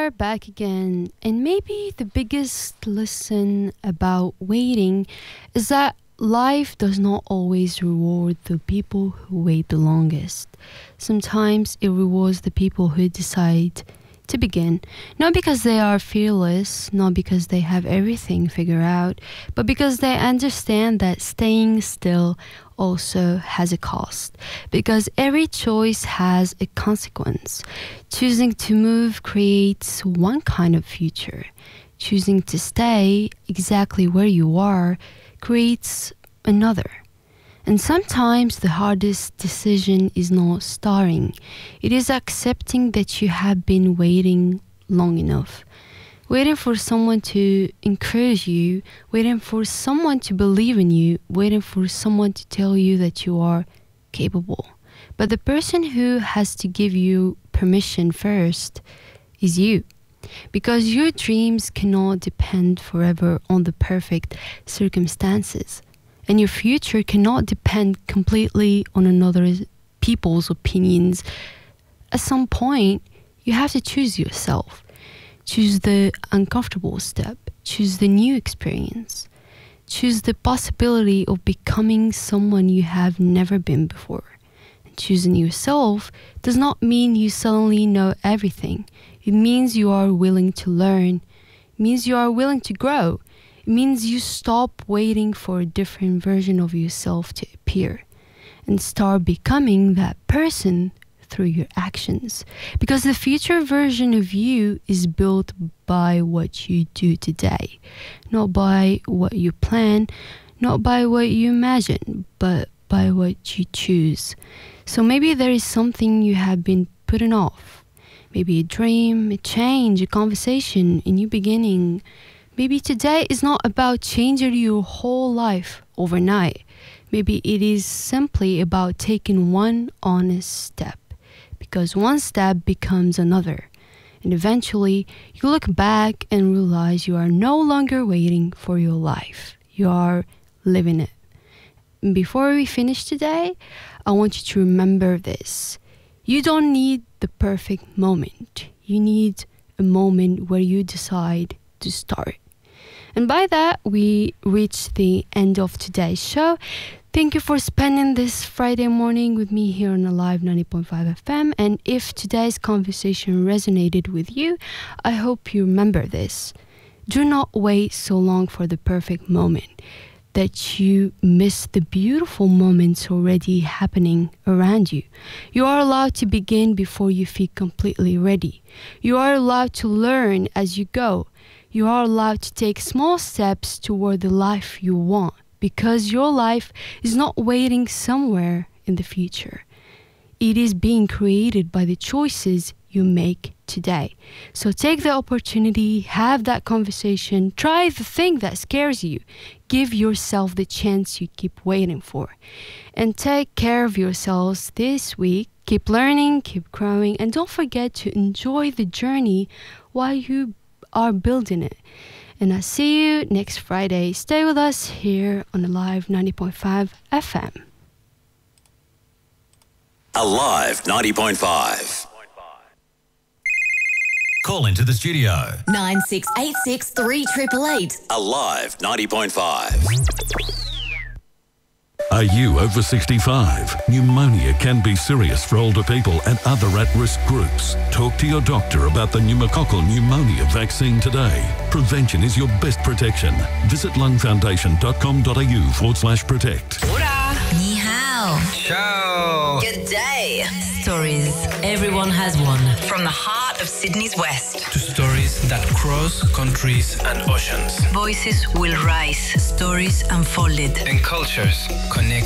are back again, and maybe the biggest lesson about waiting is that life does not always reward the people who wait the longest. Sometimes it rewards the people who decide to begin, not because they are fearless, not because they have everything figured out, but because they understand that staying still also has a cost. Because every choice has a consequence. Choosing to move creates one kind of future. Choosing to stay exactly where you are creates another. And sometimes the hardest decision is not starting. It is accepting that you have been waiting long enough. Waiting for someone to encourage you, waiting for someone to believe in you, waiting for someone to tell you that you are capable. But the person who has to give you permission first is you. Because your dreams cannot depend forever on the perfect circumstances. And your future cannot depend completely on another people's opinions. At some point, you have to choose yourself. Choose the uncomfortable step. Choose the new experience. Choose the possibility of becoming someone you have never been before. And choosing yourself does not mean you suddenly know everything. It means you are willing to learn. It means you are willing to grow. It means you stop waiting for a different version of yourself to appear and start becoming that person through your actions. Because the future version of you is built by what you do today, not by what you plan, not by what you imagine, but by what you choose. So maybe there is something you have been putting off. Maybe a dream, a change, a conversation, a new beginning. Maybe today is not about changing your whole life overnight. Maybe it is simply about taking one honest step. Because one step becomes another. And eventually, you look back and realize you are no longer waiting for your life. You are living it. And before we finish today, I want you to remember this. You don't need the perfect moment. You need a moment where you decide to start. And by that, we reach the end of today's show. Thank you for spending this Friday morning with me here on Alive 90.5 FM. And if today's conversation resonated with you, I hope you remember this. Do not wait so long for the perfect moment that you miss the beautiful moments already happening around you. You are allowed to begin before you feel completely ready. You are allowed to learn as you go. You are allowed to take small steps toward the life you want, because your life is not waiting somewhere in the future. It is being created by the choices you make today. So take the opportunity, have that conversation, try the thing that scares you. Give yourself the chance you keep waiting for. And take care of yourselves this week. Keep learning, keep growing, and don't forget to enjoy the journey while you are building it. And I'll see you next Friday. Stay with us here on Alive 90.5 FM. Alive 90.5. Call into the studio. 9686 3888. Alive 90.5. Are you over 65? Pneumonia can be serious for older people and other at-risk groups. Talk to your doctor about the pneumococcal pneumonia vaccine today. Prevention is your best protection. Visit lungfoundation.com.au/protect. Hola. Ni hao. Ciao. Good day. Stories. Everyone has one. From the heart of Sydney's west. To stories that cross countries and oceans. Voices will rise. Stories unfolded. And cultures connect.